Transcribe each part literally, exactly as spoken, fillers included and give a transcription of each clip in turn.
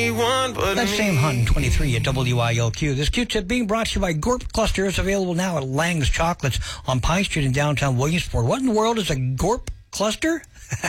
That's Sam Hunt, twenty-three at W I L Q. This Q-tip being brought to you by Gorp Cluster is available now at Lang's Chocolates on Pine Street in downtown Williamsport. What in the world is a Gorp Cluster?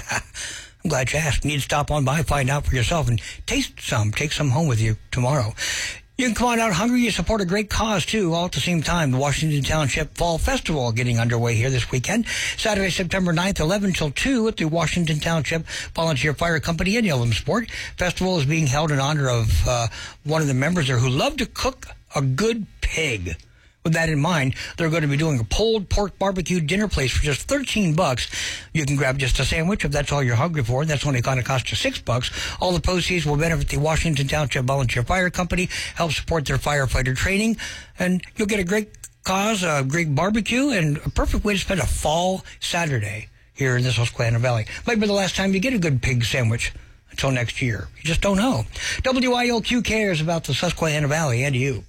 I'm glad you asked. You need to stop on by, find out for yourself, and taste some. Take some home with you tomorrow. You can come on out hungry. You support a great cause, too, all at the same time. The Washington Township Fall Festival getting underway here this weekend. Saturday, September ninth, eleven till two at the Washington Township Volunteer Fire Company in Williamsport. Festival is being held in honor of uh, one of the members there who loved to cook a good pig. With that in mind, they're going to be doing a pulled pork barbecue dinner place for just thirteen bucks. You can grab just a sandwich if that's all you're hungry for. That's only going to cost you six bucks. All the proceeds will benefit the Washington Township Volunteer Fire Company, help support their firefighter training, and you'll get a great cause, a great barbecue, and a perfect way to spend a fall Saturday here in the Susquehanna Valley. Might be the last time you get a good pig sandwich until next year. You just don't know. W I L Q cares about the Susquehanna Valley and you.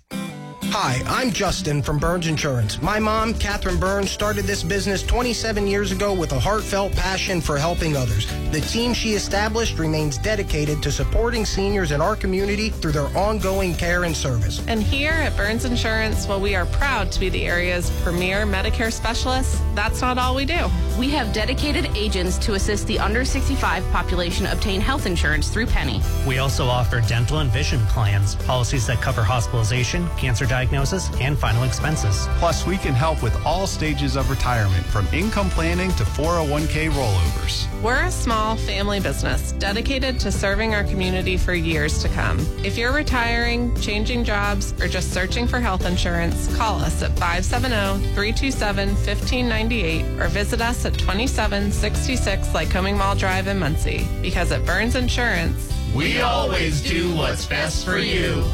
Hi, I'm Justin from Burns Insurance. My mom, Catherine Burns, started this business twenty-seven years ago with a heartfelt passion for helping others. The team she established remains dedicated to supporting seniors in our community through their ongoing care and service. And here at Burns Insurance, while we are proud to be the area's premier Medicare specialists, that's not all we do. We have dedicated agents to assist the under sixty-five population obtain health insurance through Penny. We also offer dental and vision plans, policies that cover hospitalization, cancer diagnosis, and final expenses. Plus, we can help with all stages of retirement, from income planning to four oh one k rollovers. We're a small family business dedicated to serving our community for years to come. If you're retiring, changing jobs, or just searching for health insurance, call us at five seven zero, three two seven, one five nine eight or visit us at twenty-seven sixty-six Lycoming Mall Drive in Muncie. Because at Burns Insurance, we always do what's best for you.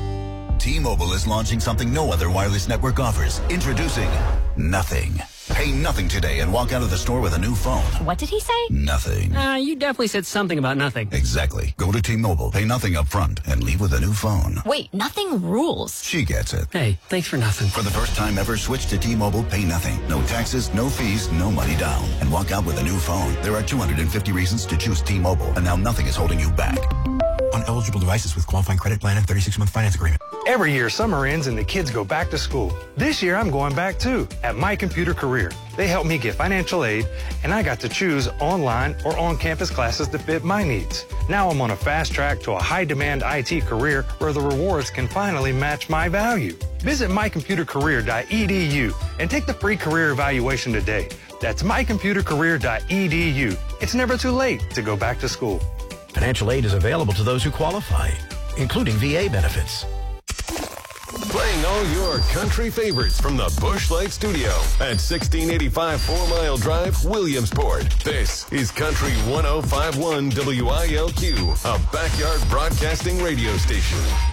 T-Mobile is launching something no other wireless network offers. Introducing Nothing. Pay nothing today and walk out of the store with a new phone. What did he say? Nothing. Uh, you definitely said something about nothing. Exactly. Go to T-Mobile, pay nothing up front, and leave with a new phone. Wait, nothing rules. She gets it. Hey, thanks for nothing. For the first time ever, switch to T-Mobile, pay nothing. No taxes, no fees, no money down. And walk out with a new phone. There are two hundred fifty reasons to choose T-Mobile, and now nothing is holding you back. On eligible devices with qualifying credit plan and thirty-six month finance agreement. Every year, summer ends and the kids go back to school. This year, I'm going back too, at My Computer Career. They helped me get financial aid, and I got to choose online or on-campus classes to fit my needs. Now I'm on a fast track to a high-demand I T career where the rewards can finally match my value. Visit my computer career dot e d u and take the free career evaluation today. That's my computer career dot e d u. It's never too late to go back to school. Financial aid is available to those who qualify, including V A benefits. Playing all your country favorites from the Busch Light Studio at sixteen eighty-five Four Mile Drive, Williamsport. This is Country one oh five point one W I L Q, a backyard broadcasting radio station.